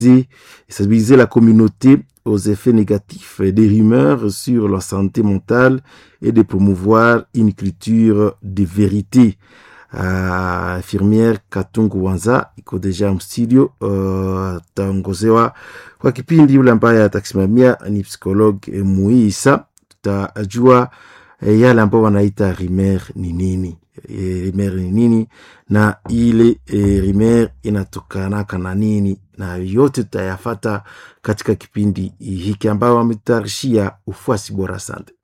sensibiliser la communauté aux effets négatifs des rumeurs sur la santé mentale et de promouvoir une culture de vérité. Infirmière Katungu Wanza iko deja mstudio, taongozewa kwa kipindi yule ambaye atakisimamia ni psikologue Muisa. Tutajua yale ambao wanaita rumeur ni nini, rumeur ni nini na ile rumeur inatokana na nini, na yote tutayafata katika kipindi hiki ambao wametayarishia ufuasi bora. Asante.